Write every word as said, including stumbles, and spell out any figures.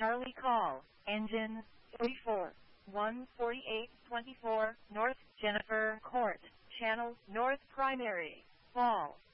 Charlie call, engine three four one forty-eight twenty-four, North Jennifer Court, Channel, North Primary, Fall.